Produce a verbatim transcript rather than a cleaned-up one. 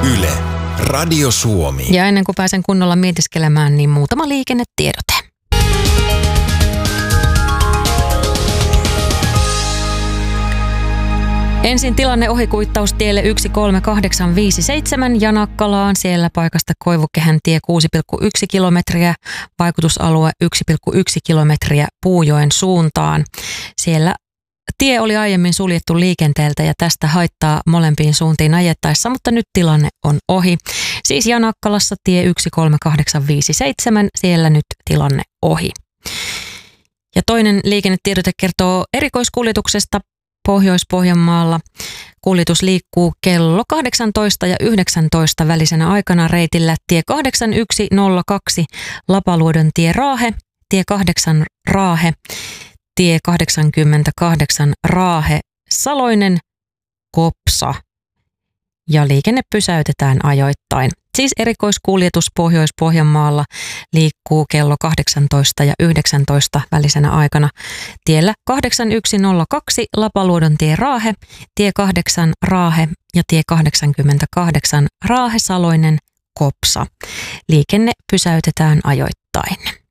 Yle, Radio Suomi. Ja ennen kuin pääsen kunnolla mietiskelemään, niin muutama liikennetiedote. Ensin tilanne ohikuittaustielle yksi kolme kahdeksan viisi seitsemän Janakkalaan. Siellä paikasta Koivukehän tie kuusi pilkku yksi kilometriä, vaikutusalue yksi pilkku yksi kilometriä Puujoen suuntaan. Siellä tie oli aiemmin suljettu liikenteeltä ja tästä haittaa molempiin suuntiin ajettaessa, mutta nyt tilanne on ohi. Siis Janakkalassa tie yksi kolme kahdeksan viisi seitsemän, siellä nyt tilanne ohi. Ja toinen liikennetiedote kertoo erikoiskuljetuksesta Pohjois-Pohjanmaalla. Kuljetus liikkuu kello kahdeksantoista ja yhdeksäntoista välisenä aikana reitillä tie kahdeksan yksi nolla kaksi Lapaluodon tie Raahe, tie kahdeksan Raahe, tie kahdeksankymmentäkahdeksan Raahe Saloinen Kopsa ja liikenne pysäytetään ajoittain. Siis erikoiskuljetus Pohjois-Pohjanmaalla liikkuu kello kahdeksantoista ja yhdeksäntoista välisenä aikana tiellä kahdeksan yksi nolla kaksi Lapaluodon tie Raahe, tie kahdeksan Raahe ja tie kahdeksankymmentäkahdeksan Raahe Saloinen Kopsa. Liikenne pysäytetään ajoittain.